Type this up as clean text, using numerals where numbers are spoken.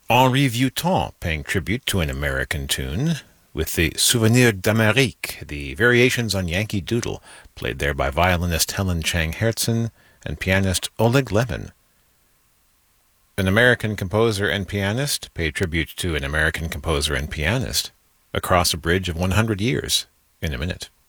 Henri Vieuxtemps paying tribute to an American tune with the Souvenir d'Amérique, the variations on Yankee Doodle, played there by violinist Helen Chang Hertzen and pianist Oleg Levin. An American composer and pianist paid tribute to an American composer and pianist across a bridge of 100 years in a minute.